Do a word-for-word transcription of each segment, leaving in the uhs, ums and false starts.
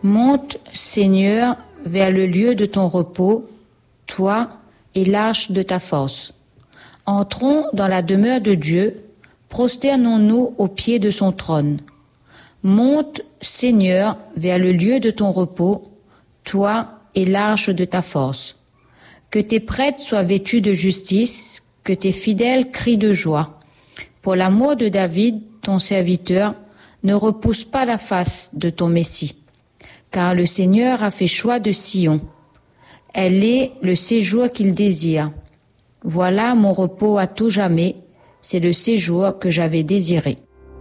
Monte, Seigneur, vers le lieu de ton repos, toi et l'arche de ta force. Entrons dans la demeure de Dieu, prosternons-nous aux pieds de son trône. Monte, Seigneur, vers le lieu de ton repos, toi et l'arche de ta force. Que tes prêtres soient vêtus de justice, que tes fidèles crient de joie. Pour l'amour de David, ton serviteur, ne repousse pas la face de ton Messie, car le Seigneur a fait choix de Sion. Elle est le séjour qu'il désire. Voilà mon repos à tout jamais, c'est le séjour que j'avais désiré.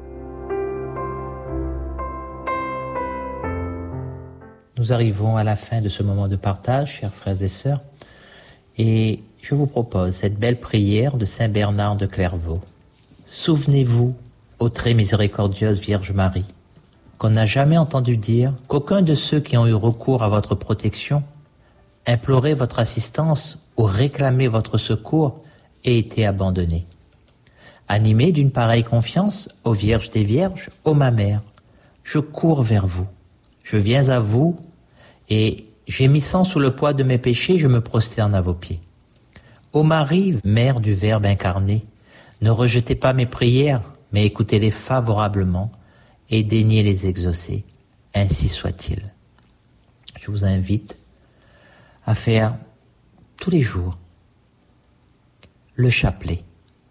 Nous arrivons à la fin de ce moment de partage, chers frères et sœurs, et je vous propose cette belle prière de Saint Bernard de Clairvaux. Souvenez-vous, ô très miséricordieuse Vierge Marie, qu'on n'a jamais entendu dire qu'aucun de ceux qui ont eu recours à votre protection, imploré votre assistance ou réclamé votre secours ait été abandonné. Animé d'une pareille confiance, ô Vierge des Vierges, ô ma mère, je cours vers vous, je viens à vous et gémissant sous le poids de mes péchés, je me prosterne à vos pieds. Ô Marie, mère du Verbe incarné, ne rejetez pas mes prières, mais écoutez-les favorablement et daignez les exaucer. Ainsi soit-il. Je vous invite à faire tous les jours le chapelet.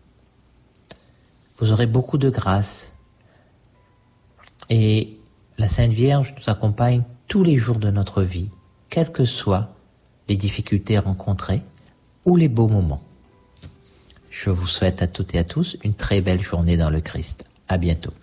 Vous aurez beaucoup de grâce et la Sainte Vierge nous accompagne tous les jours de notre vie, quelles que soient les difficultés rencontrées ou les beaux moments. Je vous souhaite à toutes et à tous une très belle journée dans le Christ. À bientôt.